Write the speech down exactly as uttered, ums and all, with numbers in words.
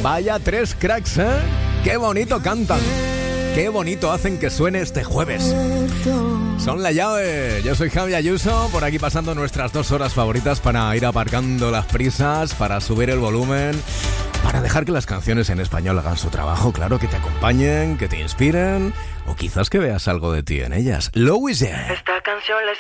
Vaya tres cracks, ¿eh? Qué bonito cantan. Qué bonito hacen que suene este jueves. Son La Llave. Yo soy Javi Ayuso, por aquí pasando nuestras dos horas favoritas para ir aparcando las prisas, para subir el volumen, para dejar que las canciones en español hagan su trabajo, claro, que te acompañen, que te inspiren, o quizás que veas algo de ti en ellas. Louise. Esta canción la